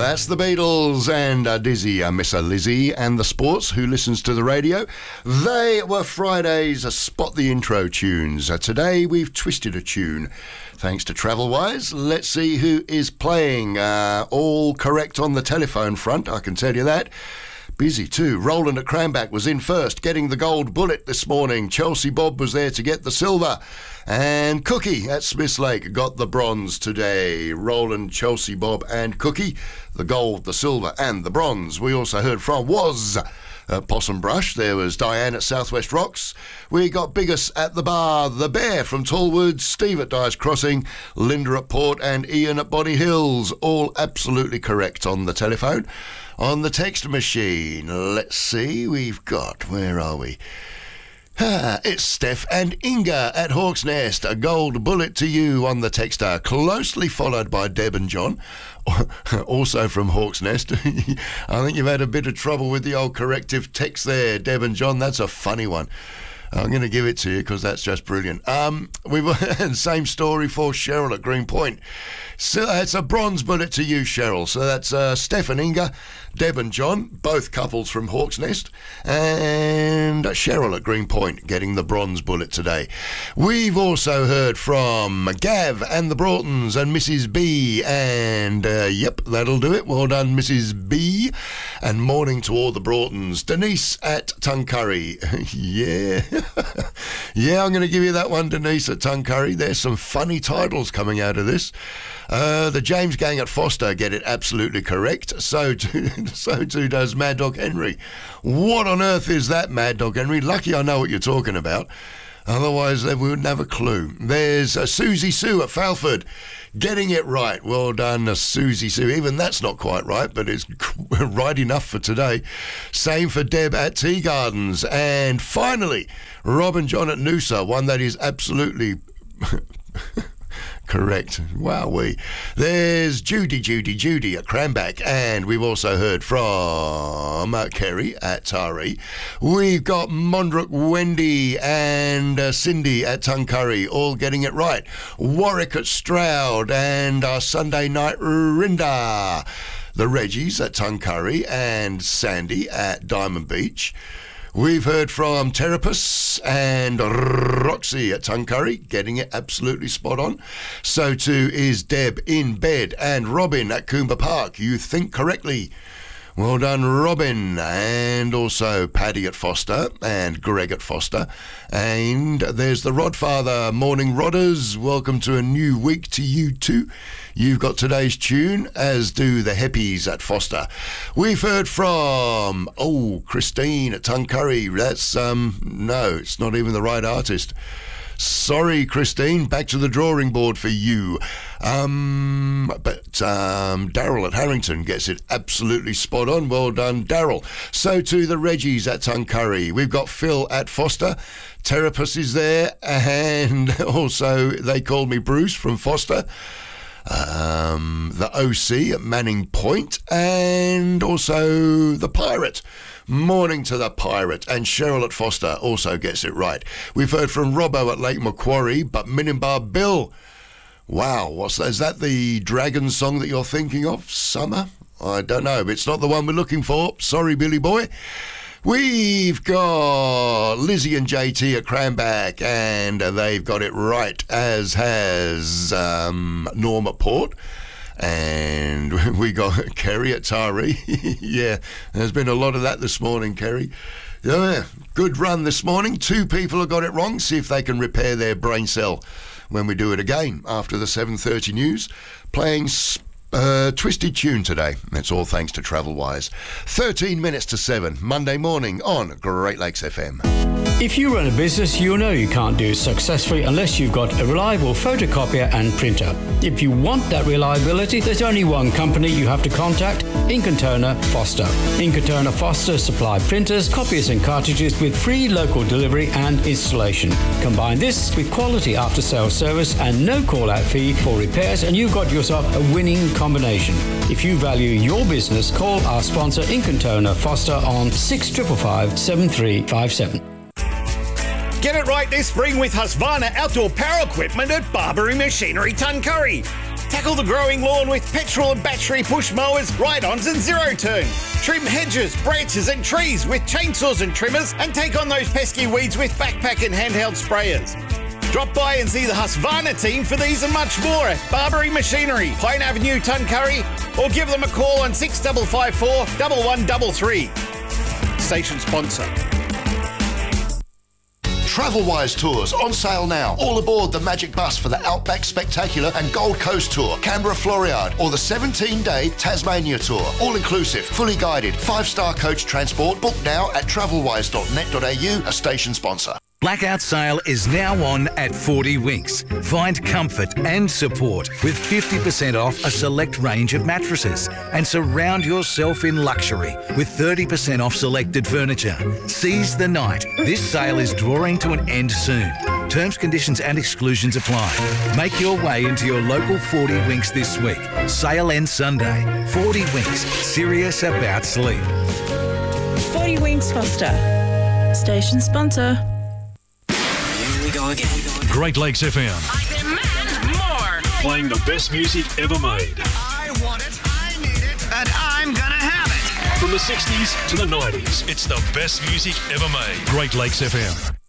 That's the Beatles and Dizzy, Miss Lizzie, and the Sports, who listens to the radio. They were Friday's Spot the Intro tunes. Today we've twisted a tune. Thanks to Travelwise. Let's see who is playing. All correct on the telephone front, I can tell you that. Busy too. Roland at Cranback was in first, getting the gold bullet this morning. Chelsea Bob was there to get the silver. And Cookie at Smiths Lake got the bronze today. Roland, Chelsea Bob and Cookie, the gold, the silver and the bronze. We also heard from Was at Possum Brush. There was Diane at Southwest Rocks. We got Biggest at the Bar, The Bear from Tallwoods, Steve at Dyer's Crossing, Linda at Port and Ian at Bonny Hills. All absolutely correct on the telephone. On the text machine, let's see, we've got, where are we? It's Steph and Inga at Hawk's Nest. A gold bullet to you on the texter, closely followed by Deb and John, also from Hawk's Nest. I think you've had a bit of trouble with the old corrective text there, Deb and John. That's a funny one. I'm going to give it to you because that's just brilliant. Same story for Cheryl at Green Point. So it's a bronze bullet to you, Cheryl. So that's Steph and Inga, Deb and John, both couples from Hawk's Nest, and Cheryl at Green Point getting the bronze bullet today. We've also heard from Gav and the Broughtons and Mrs. B, and yep, that'll do it. Well done, Mrs. B. And morning to all the Broughtons. Denise at Tuncurry. Yeah. Yeah, I'm going to give you that one, Denise at Tuncurry. There's some funny titles coming out of this. The James Gang at Foster get it absolutely correct. So too does Mad Dog Henry. What on earth is that, Mad Dog Henry? Lucky I know what you're talking about. Otherwise, we wouldn't have a clue. There's Susie Sue at Falford getting it right. Well done, Susie Sue. Even that's not quite right, but it's right enough for today. Same for Deb at Tea Gardens. And finally, Rob and John at Noosa, one that is absolutely correct. Wowee. There's Judy at Cranback, and we've also heard from Kerry at Tari. We've got Mondrick Wendy and Cindy at Tuncurry, all getting it right. Warwick at Stroud and our Sunday night Rinda. The Reggies at Tuncurry and Sandy at Diamond Beach. We've heard from Terapus and Roxy at Tuncurry, getting it absolutely spot on. So too is Deb in bed and Robin at Coomber Park. You think correctly. Well done, Robin. And also Paddy at Foster and Greg at Foster. And there's the Rodfather. Morning, Rodders. Welcome to a new week to you too. You've got today's tune, as do the Heppies at Foster. We've heard from, Christine at Tuncurry. That's, no, it's not even the right artist. Sorry, Christine, back to the drawing board for you. But Daryl at Harrington gets it absolutely spot on. Well done, Daryl. So too the Reggies at Tuncurry. We've got Phil at Foster. Terapus is there, and also they called me Bruce from Foster. The OC at Manning Point, and also the Pirate. Morning to the Pirate, and Cheryl at Foster also gets it right. We've heard from Robbo at Lake Macquarie, but Minimbar Bill. Wow, what's that? Is that the Dragon song that you're thinking of? Summer? I don't know, but it's not the one we're looking for. Sorry, Billy boy. We've got Lizzie and JT at Cranback, and they've got it right, as has Norm at Port. And we got Kerry at Tari. Yeah, there's been a lot of that this morning, Kerry. Yeah, good run this morning. 2 people have got it wrong. See if they can repair their brain cell when we do it again after the 7:30 news. Playing twisted tune today. That's all thanks to Travelwise. 13 minutes to 7, Monday morning on Great Lakes FM. If you run a business, you know you can't do it successfully unless you've got a reliable photocopier and printer. If you want that reliability, there's only one company you have to contact, Ink & Toner Foster. Ink & Toner Foster supply printers, copiers and cartridges with free local delivery and installation. Combine this with quality after-sales service and no call-out fee for repairs, and you've got yourself a winning combination. If you value your business, call our sponsor Ink & Toner Foster on 6555 7357. Get it right this spring with Husqvarna outdoor power equipment at Barbary Machinery Tuncurry. Tackle the growing lawn with petrol and battery push mowers, ride-ons and zero-turn. Trim hedges, branches and trees with chainsaws and trimmers, and take on those pesky weeds with backpack and handheld sprayers. Drop by and see the Husqvarna team for these and much more at Barbary Machinery, Pine Avenue, Tuncurry, or give them a call on 6554 1133. Station sponsor. Travelwise Tours on sale now. All aboard the Magic Bus for the Outback Spectacular and Gold Coast Tour, Canberra Floriade, or the 17-day Tasmania Tour. All inclusive, fully guided, 5-star coach transport. Book now at travelwise.net.au, a station sponsor. Blackout sale is now on at 40 Winks. Find comfort and support with 50% off a select range of mattresses and surround yourself in luxury with 30% off selected furniture. Seize the night. This sale is drawing to an end soon. Terms, conditions and exclusions apply. Make your way into your local 40 Winks this week. Sale ends Sunday. 40 Winks. Serious about sleep. 40 Winks Foster. Station sponsor. We go again. Great Lakes FM. I demand more. Playing the best music ever made. I want it, I need it, and I'm gonna have it. From the 60s to the 90s, it's the best music ever made. Great Lakes FM.